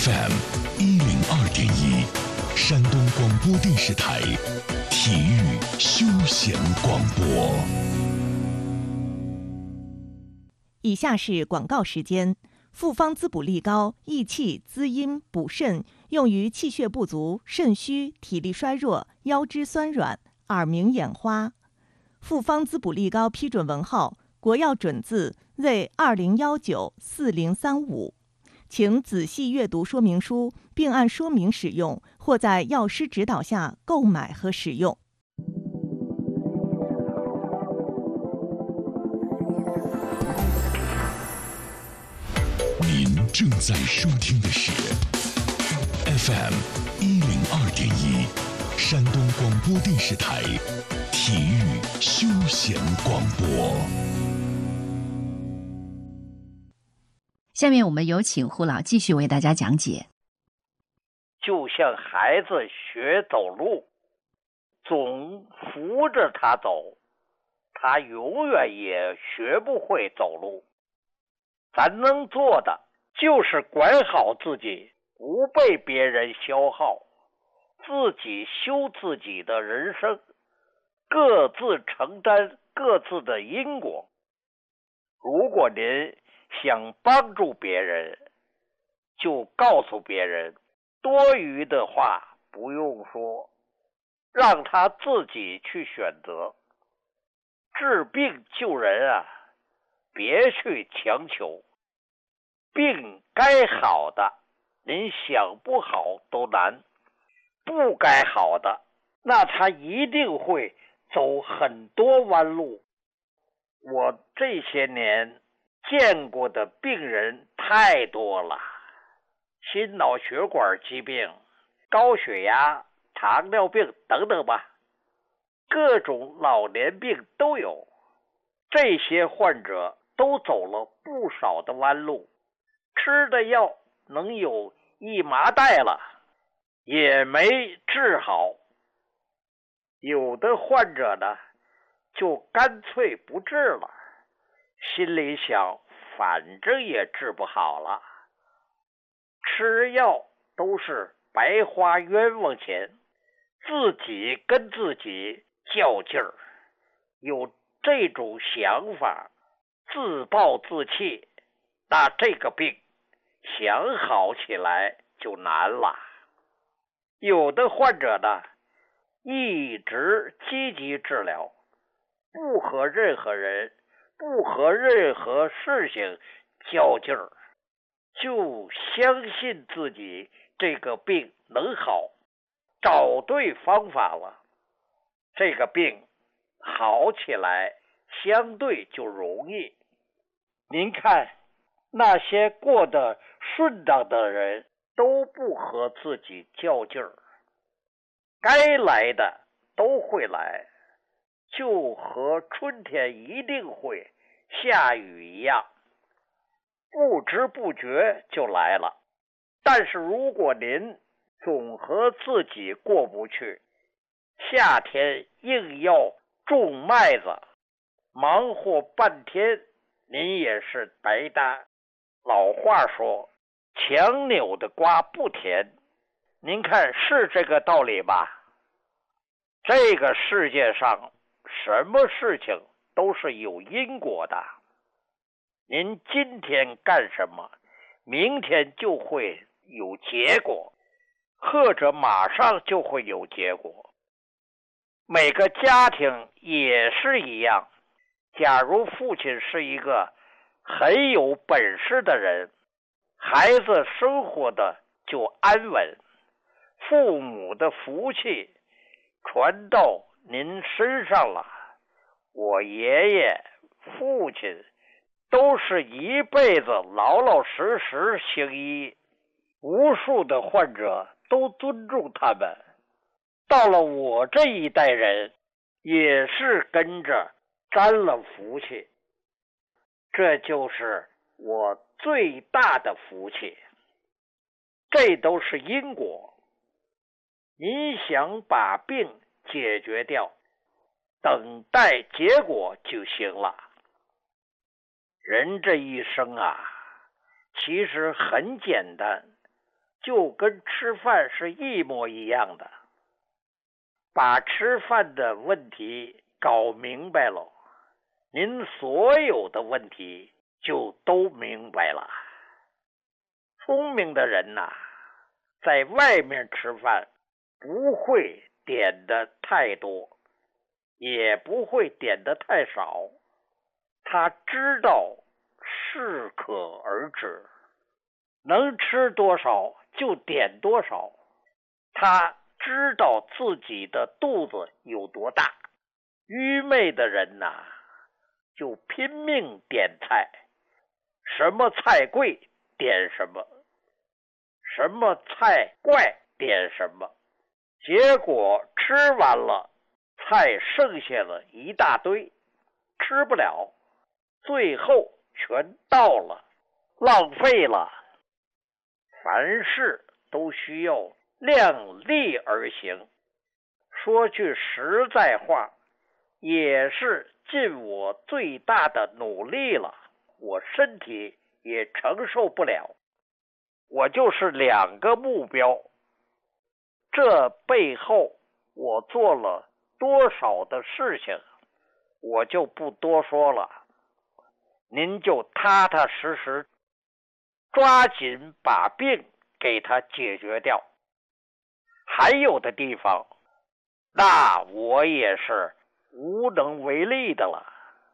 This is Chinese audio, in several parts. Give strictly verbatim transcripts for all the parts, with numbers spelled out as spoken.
F M 一零二点一，山东广播电视台体育休闲广播。 以下是广告时间。复方滋补力高，益气滋阴补肾，用于气血不足、肾虚、体力衰弱、腰肢酸软、耳鸣眼花。复方滋补力高批准文号国药准字 Z 二零一九四零三五，请仔细阅读说明书，并按说明使用，或在药师指导下购买和使用。 您正在收听的是 F M 一零二点一，山东广播电视台体育休闲广播。 下面我们有请胡老继续为大家讲解。 就像孩子学走路，总扶着他走，他永远也学不会走路。咱能做的就是管好自己，不被别人消耗，自己修自己的人生，各自承担各自的因果。如果您想帮助别人，就告诉别人，多余的话不用说，让他自己去选择。治病救人啊，别去强求。病该好的，您想不好都难；不该好的，那他一定会走很多弯路。我这些年见过的病人太多了，心脑血管疾病、高血压、糖尿病等等吧，各种老年病都有。这些患者都走了不少的弯路，吃的药能有一麻袋了，也没治好。有的患者呢，就干脆不治了，心里想反正也治不好了，吃药都是白花冤枉钱，自己跟自己较劲儿。有这种想法，自暴自弃，那这个病想好起来就难了。有的患者呢，一直积极治疗，不和任何人，不和任何事情较劲儿，就相信自己这个病能好，找对方法了，这个病好起来相对就容易。您看那些过得顺当的人都不和自己较劲儿，该来的都会来，就和春天一定会下雨一样，不知不觉就来了。但是如果您总和自己过不去，夏天硬要种麦子，忙活半天，您也是白搭。老话说，强扭的瓜不甜，您看是这个道理吧？这个世界上什么事情都是有因果的，您今天干什么，明天就会有结果，或者马上就会有结果。每个家庭也是一样，假如父亲是一个很有本事的人，孩子生活的就安稳，父母的福气传到您身上了。我爷爷、父亲都是一辈子老老实实行医，无数的患者都尊重他们。到了我这一代人，也是跟着沾了福气，这就是我最大的福气。这都是因果，您想把病解决掉，等待结果就行了。人这一生啊，其实很简单， 就跟吃饭是一模一样的。把吃饭的问题搞明白了，您所有的问题就都明白了。聪明的人呐、啊，在外面吃饭不会点的太多，也不会点的太少，他知道适可而止，能吃多少就点多少，他知道自己的肚子有多大。愚昧的人呐、啊，就拼命点菜，什么菜贵点什么，什么菜怪点什么，结果吃完了，菜剩下了一大堆，吃不了，最后全倒了，浪费了。凡事都需要量力而行，说句实在话，也是尽我最大的努力了，我身体也承受不了。我就是两个目标，这背后我做了多少的事情，我就不多说了，您就踏踏实实抓紧把病给它解决掉。还有的地方，那我也是无能为力的了。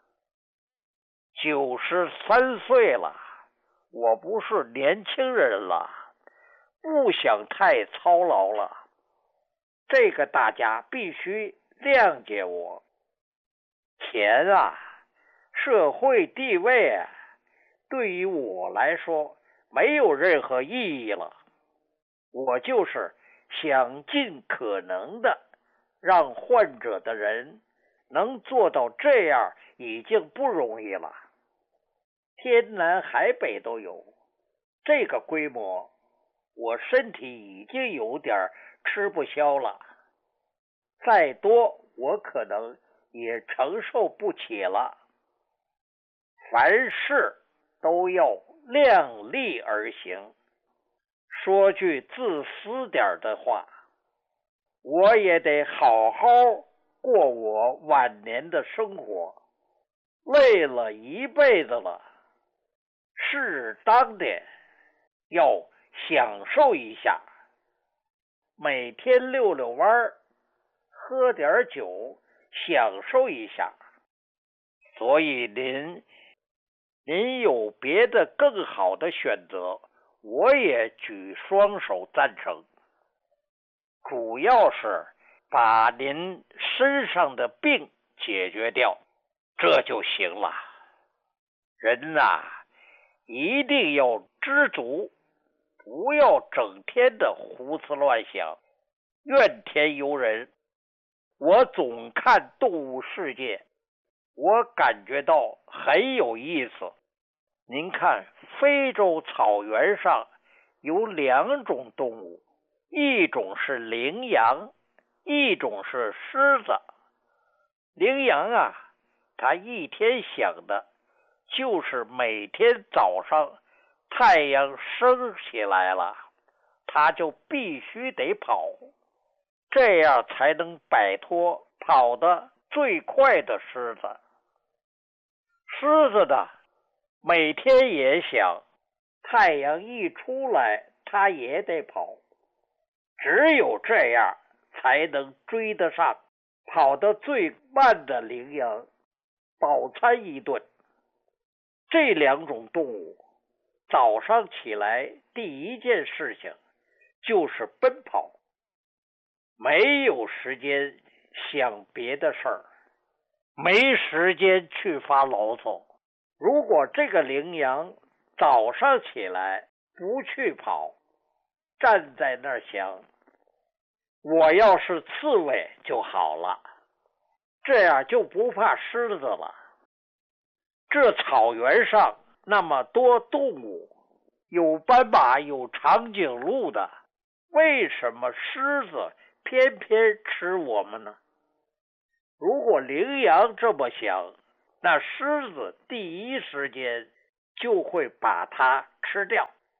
九十三岁了，我不是年轻人了，不想太操劳了。这个大家必须谅解我。钱啊，社会地位啊，对于我来说没有任何意义了。我就是想尽可能的让患者的人能做到这样，已经不容易了。天南海北都有，这个规模，我身体已经有点吃不消了，再多我可能也承受不起了。凡事都要量力而行。说句自私点的话，我也得好好过我晚年的生活，累了一辈子了，适当的要享受一下，每天溜溜弯，喝点酒，享受一下。所以您您有别的更好的选择，我也举双手赞成。主要是把您身上的病解决掉，这就行了。人呐，一定要知足，不要整天的胡思乱想，怨天尤人。我总看动物世界，我感觉到很有意思。您看，非洲草原上有两种动物，一种是羚羊，一种是狮子。羚羊啊，它一天想的就是每天早上太阳升起来了，它就必须得跑，这样才能摆脱跑得最快的狮子。狮子呢，每天也想太阳一出来它也得跑，只有这样才能追得上跑得最慢的羚羊，饱餐一顿。这两种动物早上起来第一件事情就是奔跑，没有时间想别的事儿，没时间去发牢骚。如果这个羚羊早上起来不去跑，站在那儿想，我要是刺猬就好了，这样就不怕狮子了。这草原上那么多动物，有斑马，有长颈鹿的，为什么狮子偏偏吃我们呢？如果羚羊这么想，那狮子第一时间就会把它吃掉。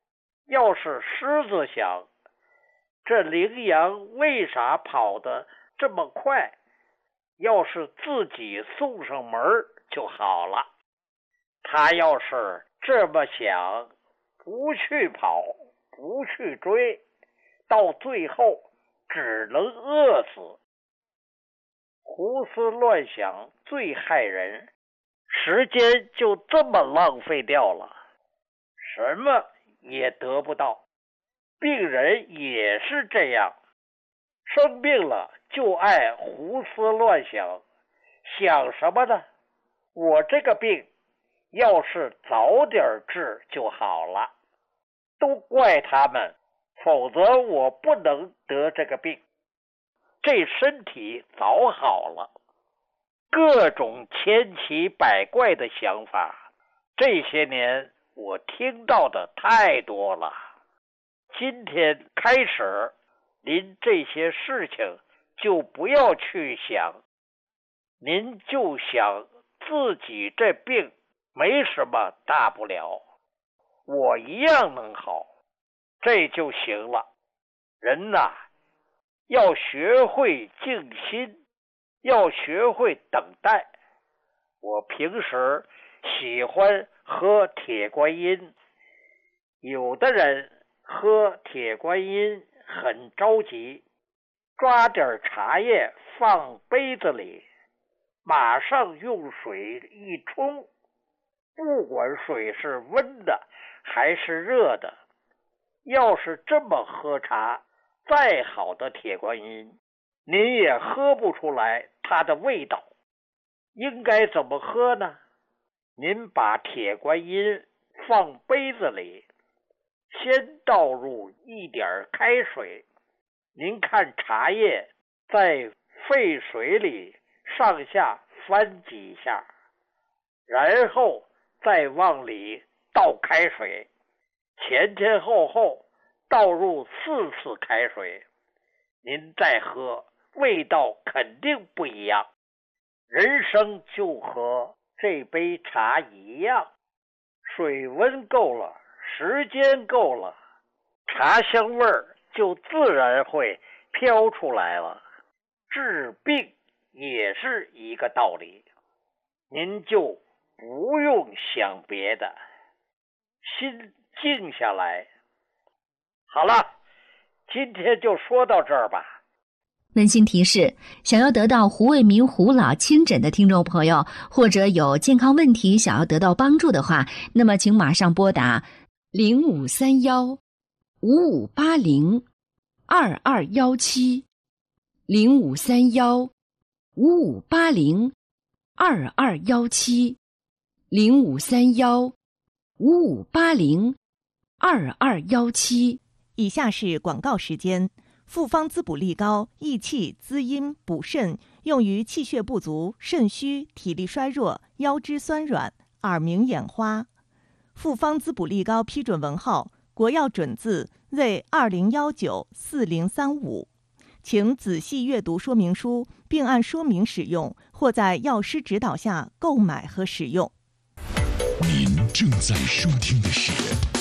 要是狮子想，这羚羊为啥跑得这么快？要是自己送上门就好了。他要是这么想，不去跑，不去追，到最后只能饿死。胡思乱想最害人，时间就这么浪费掉了，什么也得不到。病人也是这样，生病了就爱胡思乱想，想什么呢？我这个病要是早点治就好了。都怪他们，否则我不能得这个病。这身体早好了。各种千奇百怪的想法，这些年我听到的太多了。今天开始，您这些事情就不要去想，您就想自己这病没什么大不了，我一样能好，这就行了。人呐，要学会静心，要学会等待。我平时喜欢喝铁观音，有的人喝铁观音很着急，抓点茶叶放杯子里，马上用水一冲，不管水是温的还是热的，要是这么喝茶，再好的铁观音您也喝不出来它的味道。应该怎么喝呢？您把铁观音放杯子里，先倒入一点开水，您看茶叶在沸水里上下翻几下，然后再往里倒开水，前前后后倒入四次开水，您再喝，味道肯定不一样。人生就和这杯茶一样，水温够了，时间够了，茶香味儿就自然会飘出来了。治病也是一个道理，您就不用想别的，心静下来。好了，今天就说到这儿吧。 温馨提示：想要得到胡卫民胡老亲诊的听众朋友，或者有健康问题想要得到帮助的话，那么请马上拨打零五三幺五五八零二二幺七零五三幺五五八零二二幺七零五三幺五五八零二二幺七。 以下是广告时间。复方滋补力高，益气滋阴补肾，用于气血不足、肾虚、体力衰弱、腰肢酸软、耳鸣眼花。复方滋补力高批准文号：国药准字 Z 二零一九四零三五。请仔细阅读说明书，并按说明使用，或在药师指导下购买和使用。 您正在收听的是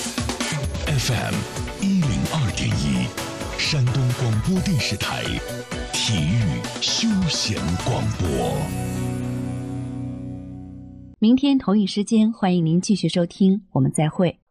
F M 一零二点一。山东广播电视台体育休闲广播。 明天同一时间，欢迎您继续收听，我们再会。